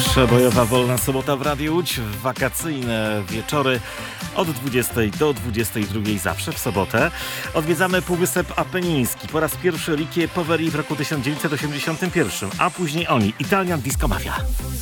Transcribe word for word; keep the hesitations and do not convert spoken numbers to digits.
Przebojowa wolna sobota w Radiu Łódź, wakacyjne wieczory od dwudziestej do dwudziestej drugiej zawsze w sobotę. Odwiedzamy Półwysep Apeniński. Po raz pierwszy Ricky Poveri w roku tysiąc dziewięćset osiemdziesiątym pierwszym, a później oni, Italian Disco Mafia.